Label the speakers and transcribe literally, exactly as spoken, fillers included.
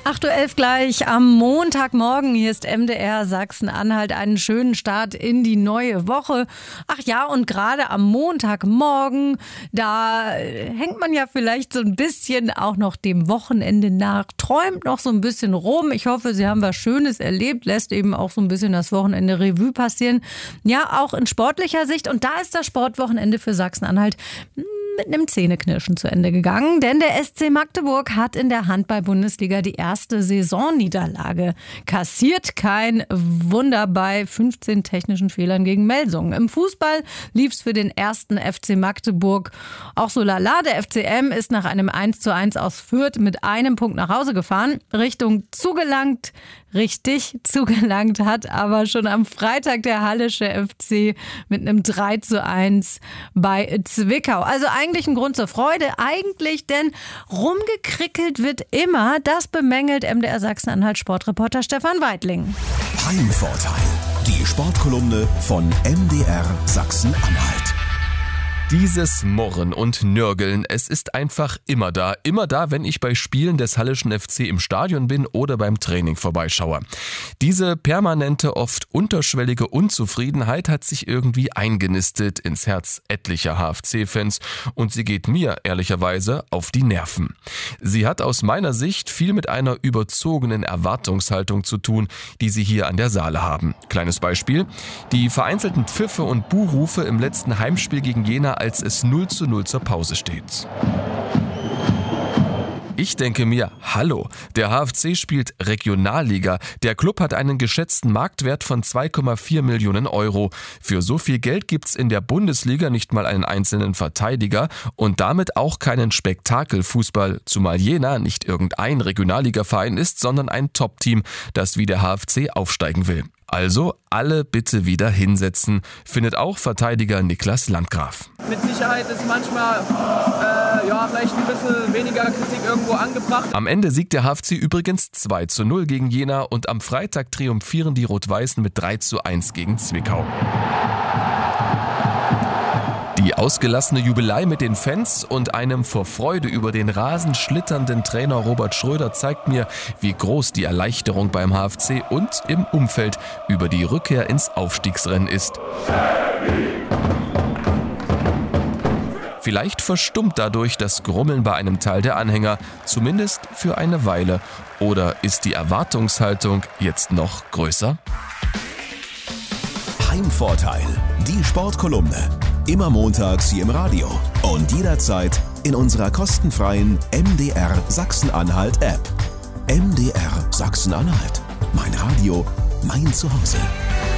Speaker 1: acht Uhr elf gleich am Montagmorgen. Hier ist M D R Sachsen-Anhalt. Einen schönen Start in die neue Woche. Ach ja, und gerade am Montagmorgen, da hängt man ja vielleicht so ein bisschen auch noch dem Wochenende nach, träumt noch so ein bisschen rum. Ich hoffe, Sie haben was Schönes erlebt, lässt eben auch so ein bisschen das Wochenende Revue passieren. Ja, auch in sportlicher Sicht. Und da ist das Sportwochenende für Sachsen-Anhalt mit einem Zähneknirschen zu Ende gegangen, denn der S C Magdeburg hat in der Handball-Bundesliga die erste Saisonniederlage kassiert. Kein Wunder bei fünfzehn technischen Fehlern gegen Melsungen. Im Fußball lief es für den ersten F C Magdeburg auch so lala. Der F C M ist nach einem eins zu eins aus Fürth mit einem Punkt nach Hause gefahren, Richtung zugelangt. Richtig zugelangt hat aber schon am Freitag der Hallische F C mit einem drei zu eins bei Zwickau. Also eigentlich ein Grund zur Freude, eigentlich, denn rumgekrickelt wird immer. Das bemängelt M D R Sachsen-Anhalt Sportreporter Stefan Weidling.
Speaker 2: Heimvorteil, die Sportkolumne von M D R Sachsen-Anhalt.
Speaker 3: Dieses Murren und Nörgeln, es ist einfach immer da. Immer da, wenn ich bei Spielen des Hallischen F C im Stadion bin oder beim Training vorbeischaue. Diese permanente, oft unterschwellige Unzufriedenheit hat sich irgendwie eingenistet ins Herz etlicher H F C-Fans und sie geht mir ehrlicherweise auf die Nerven. Sie hat aus meiner Sicht viel mit einer überzogenen Erwartungshaltung zu tun, die sie hier an der Saale haben. Kleines Beispiel: Die vereinzelten Pfiffe und Buhrufe im letzten Heimspiel gegen Jena, als es null zu null zur Pause steht. Ich denke mir, hallo, der H F C spielt Regionalliga. Der Club hat einen geschätzten Marktwert von zwei Komma vier Millionen Euro. Für so viel Geld gibt's in der Bundesliga nicht mal einen einzelnen Verteidiger und damit auch keinen Spektakelfußball, zumal Jena nicht irgendein Regionalligaverein ist, sondern ein Top-Team, das wie der H F C aufsteigen will. Also alle bitte wieder hinsetzen, findet auch Verteidiger Niklas Landgraf.
Speaker 4: Mit Sicherheit ist manchmal äh, ja, vielleicht ein bisschen weniger Kritik irgendwo angebracht.
Speaker 3: Am Ende siegt der H F C übrigens zwei zu null gegen Jena und am Freitag triumphieren die Rot-Weißen mit drei zu eins gegen Zwickau. Die ausgelassene Jubelei mit den Fans und einem vor Freude über den Rasen schlitternden Trainer Robert Schröder zeigt mir, wie groß die Erleichterung beim H F C und im Umfeld über die Rückkehr ins Aufstiegsrennen ist. Vielleicht verstummt dadurch das Grummeln bei einem Teil der Anhänger, zumindest für eine Weile. Oder ist die Erwartungshaltung jetzt noch größer?
Speaker 2: Heimvorteil, die Sportkolumne. Immer montags hier im Radio und jederzeit in unserer kostenfreien M D R Sachsen-Anhalt-App. M D R Sachsen-Anhalt. Mein Radio, mein Zuhause.